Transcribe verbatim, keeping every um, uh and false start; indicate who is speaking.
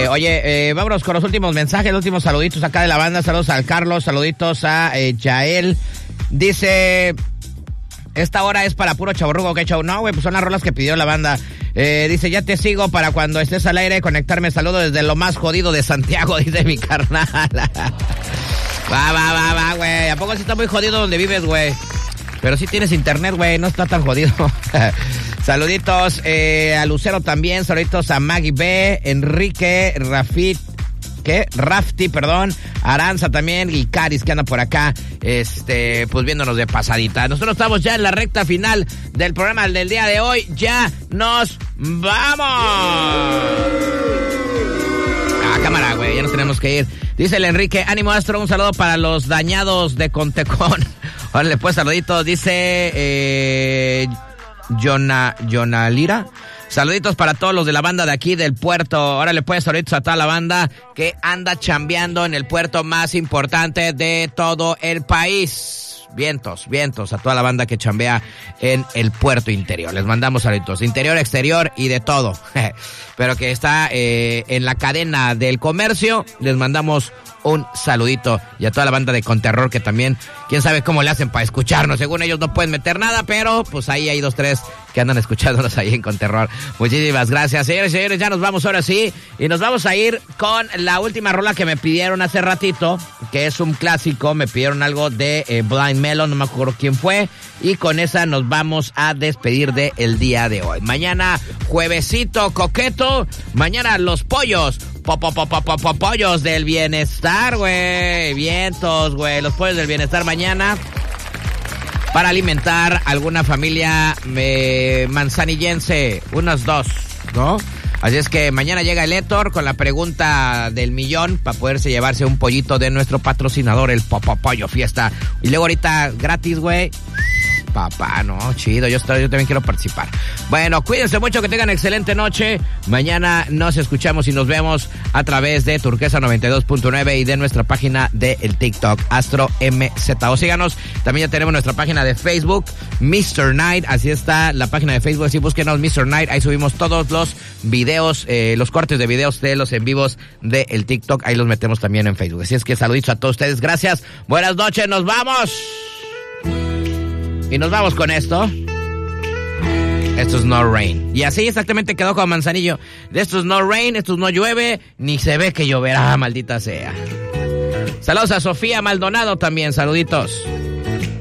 Speaker 1: oye, eh, vámonos con los últimos mensajes, los últimos saluditos acá de la banda. Saludos al Carlos, saluditos a eh, Yael. Dice, esta hora es para puro chavorrugo, ¿qué show? No, güey, pues son las rolas que pidió la banda. Eh, dice, ya te sigo para cuando estés al aire conectarme. Saludo desde lo más jodido de Santiago, dice mi carnal. Va, va, va, va, güey. ¿A poco sí está muy jodido donde vives, güey? Pero sí tienes internet, güey, no está tan jodido. Saluditos eh, a Lucero también, saluditos a Maggie B, Enrique, Rafit, ¿qué? Rafti, perdón, Aranza también y Caris que anda por acá, este, pues viéndonos de pasadita. Nosotros estamos ya en la recta final del programa del día de hoy, ya nos vamos. Ah, cámara, güey, ya nos tenemos que ir. Dice el Enrique, ánimo Astro, un saludo para los dañados de Contecón. Órale, pues, saluditos, dice eh, Jonah, Jonah Lira. Saluditos para todos los de la banda de aquí del puerto. Órale, pues, saluditos a toda la banda que anda chambeando en el puerto más importante de todo el país. Vientos, vientos a toda la banda que chambea en el puerto interior. Les mandamos saluditos, interior, exterior y de todo. Pero que está eh, en la cadena del comercio, les mandamos un saludito. Y a toda la banda de Conterror que también, quién sabe cómo le hacen para escucharnos. Según ellos no pueden meter nada, pero pues ahí hay dos, tres que andan escuchándonos ahí en Conterror. Muchísimas gracias, señores y señores. Ya nos vamos ahora sí. Y nos vamos a ir con la última rola que me pidieron hace ratito, que es un clásico. Me pidieron algo de eh, Blind Melon, no me acuerdo quién fue. Y con esa nos vamos a despedir de el día de hoy. Mañana, juevesito coqueto. Mañana los pollos. Po, po, po, po, po, po, pollos del bienestar, güey. Vientos, güey. Los pollos del bienestar mañana. Para alimentar alguna familia eh, manzanillense. Unos dos, ¿no? Así es que mañana llega el Héctor con la pregunta del millón para poderse llevarse un pollito de nuestro patrocinador, el Popo Pollo Fiesta. Y luego ahorita gratis, güey. Papá, no, chido, yo, estoy, yo también quiero participar. Bueno, cuídense mucho, que tengan excelente noche. Mañana nos escuchamos y nos vemos a través de Turquesa noventa y dos punto nueve y de nuestra página de el TikTok, Astro M Z. O síganos, también ya tenemos nuestra página de Facebook, mister Night, así está la página de Facebook, así búsquenos mister Night, ahí subimos todos los videos, eh, los cortes de videos de los en vivos de el TikTok, ahí los metemos también en Facebook. Así es que saluditos a todos ustedes, gracias, buenas noches, nos vamos. Y nos vamos con esto. Esto es No Rain. Y así exactamente quedó con Manzanillo. De esto es No Rain, esto no llueve, ni se ve que lloverá, maldita sea. Saludos a Sofía Maldonado también, saluditos.